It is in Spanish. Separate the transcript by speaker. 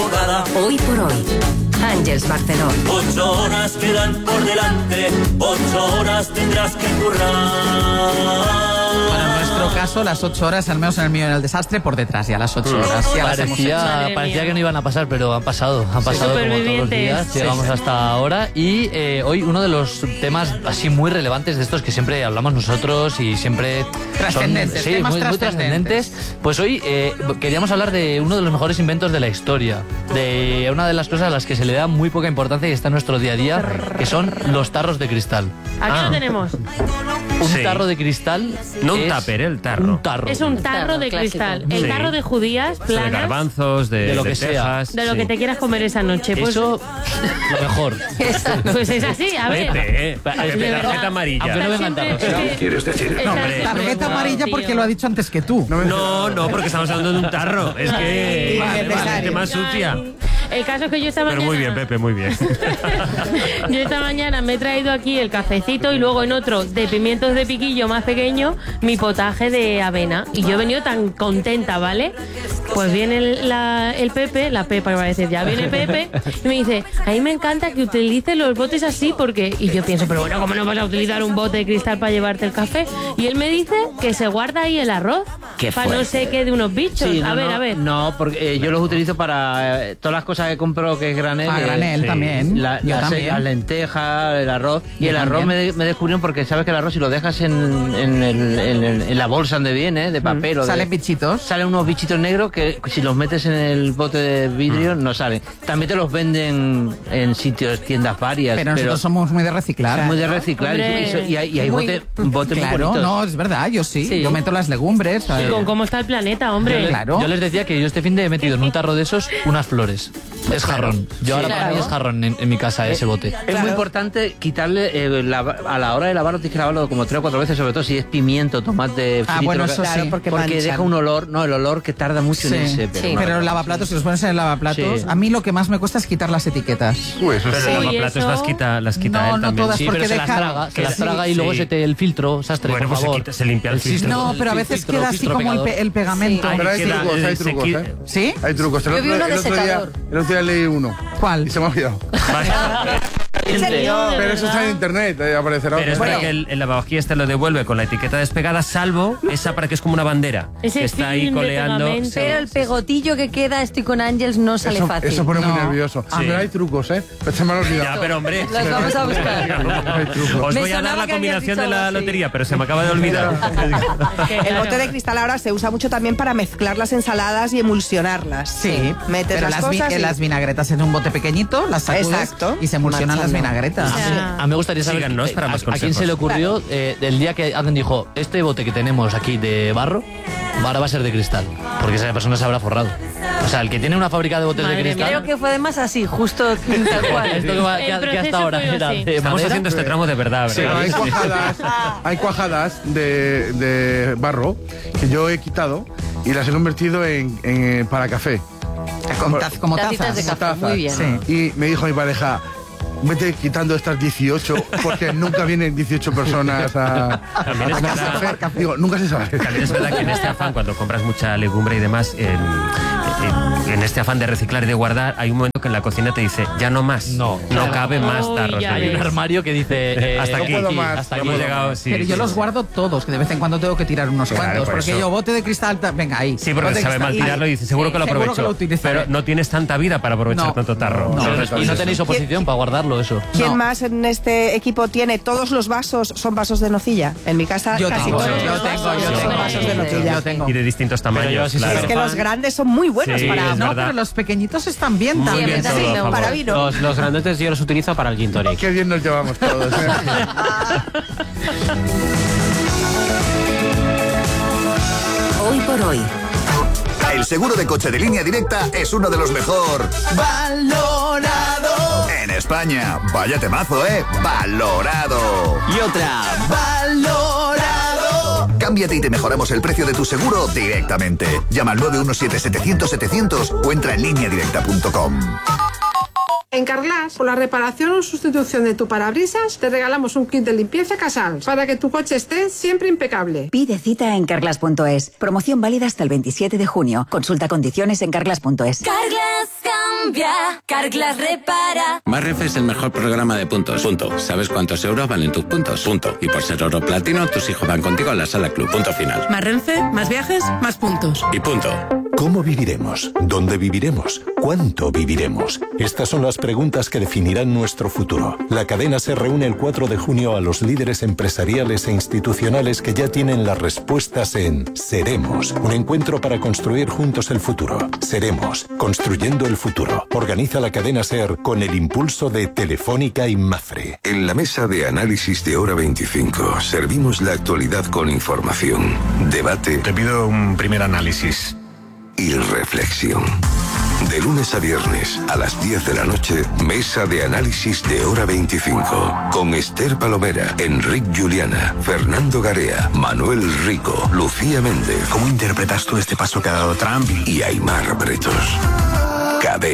Speaker 1: Hoy por hoy, Àngels Barceló.
Speaker 2: 8 horas quedan por delante, 8 horas tendrás que currar.
Speaker 3: Bueno, en nuestro caso, las 8 horas, al menos en el mío en el desastre, por detrás ya las 8 horas. Ya las hemos hecho.
Speaker 4: Parecía que no iban a pasar, pero han pasado como todos los días. Llegamos hasta ahora y hoy uno de los temas así muy relevantes de estos que siempre hablamos nosotros y siempre
Speaker 3: trascendentes,
Speaker 4: son muy trascendentes. Pues hoy queríamos hablar de uno de los mejores inventos de la historia, de una de las cosas a las que se le da muy poca importancia y está en nuestro día a día, que son los tarros de cristal.
Speaker 5: Aquí lo tenemos.
Speaker 4: Un tarro de cristal.
Speaker 6: No un tupper, el tarro.
Speaker 4: Un tarro.
Speaker 5: Es un tarro de cristal. El tarro de judías, planas.
Speaker 6: De garbanzos, de
Speaker 4: lo que sea.
Speaker 5: De lo que te quieras comer esa noche. Pues,
Speaker 4: eso, lo mejor.
Speaker 5: Pues es así, a ver.
Speaker 6: Pepe, tarjeta amarilla.
Speaker 4: Aunque no vengan tarros.
Speaker 7: ¿Quieres decir?
Speaker 3: No, tarjeta amarilla porque lo ha dicho antes que tú.
Speaker 6: No, porque estamos hablando de un tarro. Es que es tema sucia.
Speaker 5: El caso es que yo esta mañana...
Speaker 6: Pero muy bien, Pepe, muy bien.
Speaker 5: Yo esta mañana me he traído aquí el cafecito y luego en otro de pimientos de piquillo más pequeño mi potaje de avena. Y yo he venido tan contenta, ¿vale? Pues viene el Pepe, la Pepa iba a decir ya, viene Pepe y me dice, a mí me encanta que utilices los botes así porque... Y yo pienso, pero bueno, ¿cómo no vas a utilizar un bote de cristal para llevarte el café? Y él me dice que se guarda ahí el arroz para no sé qué de unos bichos.
Speaker 8: Sí,
Speaker 5: a ver.
Speaker 8: No, porque yo los utilizo para todas las cosas que compro que es granel.
Speaker 3: Granel también.
Speaker 8: Las lentejas, el arroz. Y el arroz me descubrieron porque sabes que el arroz si lo dejas en la bolsa donde viene, de papel
Speaker 3: salen bichitos.
Speaker 8: Salen unos bichitos negros que si los metes en el bote de vidrio no salen. También te los venden en sitios, tiendas varias.
Speaker 3: Pero nosotros somos muy de reciclar.
Speaker 8: Muy de reciclar. Y hay botes muy bonitos.
Speaker 3: No, es verdad, yo sí. Yo meto las legumbres.
Speaker 5: Sí, con cómo está el planeta, hombre.
Speaker 4: Yo les decía que yo este fin de he metido en un tarro de esos unas flores. Es jarrón. Yo ahora para mí es jarrón en mi casa ese bote.
Speaker 8: Es muy importante quitarle a la hora de lavarlo, tienes que lavarlo como 3 o 4 veces, sobre todo si es pimiento, tomate frito.
Speaker 3: Bueno, eso sí.
Speaker 8: Porque deja un olor, el olor que tarda mucho en irse.
Speaker 3: Pero el lavaplatos, si los pones en el lavaplatos, a mí lo que más me cuesta es quitar las etiquetas.
Speaker 6: Pero el lavaplatos las quita él también.
Speaker 3: Todas,
Speaker 4: sí,
Speaker 3: porque
Speaker 4: pero se las traga y luego el filtro, sastre,
Speaker 6: bueno,
Speaker 4: por favor.
Speaker 6: Se limpia el filtro.
Speaker 3: No, pero a veces queda así como el pegamento.
Speaker 7: Pero hay trucos, ¿eh?
Speaker 3: ¿Sí?
Speaker 7: Hay trucos.
Speaker 1: Yo vi uno de secador.
Speaker 7: El otro día leí uno.
Speaker 3: ¿Cuál?
Speaker 7: Y se me ha olvidado. Pero eso está en internet, aparecerá.
Speaker 6: Pero es verdad que el lavavajillas te lo devuelve con la etiqueta despegada, salvo esa para que es como una bandera.
Speaker 5: Ese
Speaker 6: que está ahí coleando.
Speaker 1: Pero el pegotillo que queda, estoy con Àngels, no sale fácil.
Speaker 7: Eso pone muy nervioso. Pero hay trucos, ¿eh? Se me ha olvidado.
Speaker 6: Ya, pero hombre.
Speaker 1: Los vamos a buscar.
Speaker 7: Hay trucos.
Speaker 6: Os voy a dar la combinación de la lotería, pero se me acaba de olvidar.
Speaker 9: El bote de cristal ahora se usa mucho también para mezclar las ensaladas y emulsionarlas.
Speaker 3: Sí.
Speaker 9: Metes
Speaker 3: pero
Speaker 9: las cosas
Speaker 3: las vinagretas en un bote pequeñito, las sacudes y se emulsionan las vinagretas.
Speaker 4: A mí me gustaría saber a quién se le ocurrió el día que alguien dijo, este bote que tenemos aquí de barro, ahora va a ser de cristal, porque esa persona se habrá forrado. O sea, el que tiene una fábrica de botes de cristal...
Speaker 1: Creo que fue además así, justo tal cual.
Speaker 4: Esto que hasta ahora era de
Speaker 6: Estamos
Speaker 4: madera.
Speaker 6: haciendo este tramo de verdad, ¿verdad?
Speaker 7: Sí, hay cuajadas de barro que yo he quitado y las he convertido en para café.
Speaker 3: Como
Speaker 1: Tacitas de café, muy bien.
Speaker 7: Sí. Y me dijo mi pareja, vete quitando estas 18 porque nunca vienen 18 personas a casa. Digo, nunca se sabe.
Speaker 6: También es verdad que en este afán, cuando compras mucha legumbre y demás, en este afán de reciclar y de guardar, hay un momento que en la cocina te dice, ya no más. No cabe más tarros.
Speaker 4: Hay un armario que dice,
Speaker 6: hasta aquí.
Speaker 4: Hasta aquí
Speaker 6: hemos llegado. Sí,
Speaker 3: pero yo los guardo todos, que de vez en cuando tengo que tirar unos cuantos. Porque yo bote de cristal, venga ahí.
Speaker 6: Sí, porque sabe mal tirarlo y dice, seguro que lo aprovecho. Pero no tienes tanta vida para aprovechar tanto tarro.
Speaker 4: Y no tenéis oposición para guardarlo, eso.
Speaker 9: ¿Quién más en este equipo tiene todos los vasos? Son vasos de nocilla. En mi casa casi todos los vasos son vasos de nocilla.
Speaker 6: Y de distintos tamaños.
Speaker 9: Es que los grandes son muy buenos para...
Speaker 3: No, pero los pequeñitos están bien también.
Speaker 9: Para vino.
Speaker 8: Los grandotes yo los utilizo para el gin tonic.
Speaker 7: Qué bien nos llevamos todos.
Speaker 1: Hoy por hoy.
Speaker 10: El seguro de coche de Línea Directa es uno de los mejor valorado en España. Vaya temazo, valorado.
Speaker 8: Y otra,
Speaker 10: valorado. Cámbiate y te mejoramos el precio de tu seguro directamente. Llama al 917-700-700 o entra en lineadirecta.com.
Speaker 11: En Carglass, por la reparación o sustitución de tu parabrisas, te regalamos un kit de limpieza Casal para que tu coche esté siempre impecable.
Speaker 12: Pide cita en carglass.es. Promoción válida hasta el 27 de junio. Consulta condiciones en carglass.es.
Speaker 13: Carglass cambia, Carglass repara.
Speaker 14: Más-Renfe es el mejor programa de puntos. Punto. ¿Sabes cuántos euros valen tus puntos? Punto. Y por ser oro platino, tus hijos van contigo a la sala club. Punto final.
Speaker 15: Más Renfe, más viajes, más puntos.
Speaker 14: Y punto.
Speaker 16: ¿Cómo viviremos? ¿Dónde viviremos? ¿Cuánto viviremos? Estas son las preguntas que definirán nuestro futuro. La cadena se reúne el 4 de junio a los líderes empresariales e institucionales que ya tienen las respuestas en Seremos, un encuentro para construir juntos el futuro. Seremos, construyendo el futuro. Organiza la cadena SER con el impulso de Telefónica y Mafre.
Speaker 17: En la mesa de análisis de Hora 25 servimos la actualidad con información, debate.
Speaker 18: Te pido un primer análisis.
Speaker 17: Y reflexión. De lunes a viernes a las 10 de la noche, mesa de análisis de Hora 25. Con Esther Palomera, Enric Juliana, Fernando Garea, Manuel Rico, Lucía Méndez.
Speaker 18: ¿Cómo interpretas tú este paso que ha dado Trump?
Speaker 17: Y Aimar Bretos.